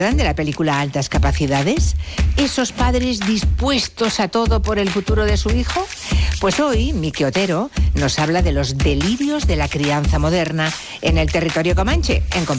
de la película Altas Capacidades? ¿Esos padres dispuestos a todo por el futuro de su hijo? Pues hoy Miki Otero nos habla de los delirios de la crianza moderna en el territorio comanche, en